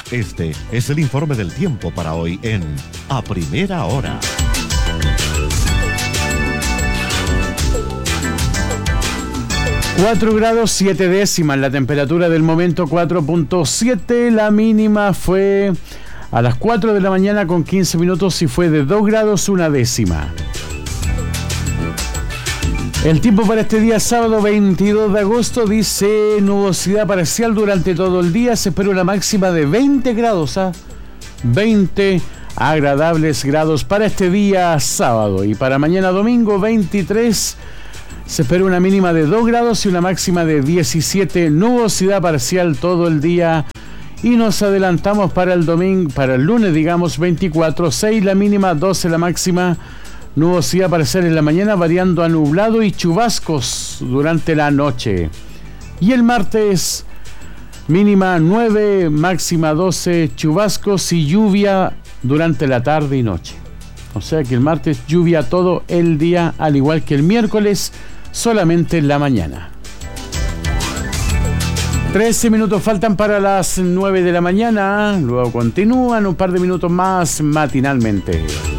Este es el informe del tiempo para hoy en A Primera Hora. Cuatro grados 7 décimas, la temperatura del momento 4.7, la mínima fue a las 4 de la mañana con 15 minutos y fue de 2 grados 1 décima. El tiempo para este día sábado 22 de agosto dice nubosidad parcial durante todo el día, se espera una máxima de 20 grados, 20 agradables grados para este día sábado, y para mañana domingo 23 se espera una mínima de 2 grados y una máxima de 17, nubosidad parcial todo el día. Y nos adelantamos para el domingo, para el lunes, digamos, 24, 6 la mínima, 12 la máxima, nubosidad parcial en la mañana, variando a nublado y chubascos durante la noche. Y el martes, mínima 9, máxima 12, chubascos y lluvia durante la tarde y noche. O sea que el martes lluvia todo el día, al igual que el miércoles, solamente en la mañana. 13 minutos faltan para las 9 de la mañana. Luego continúan un par de minutos más matinalmente.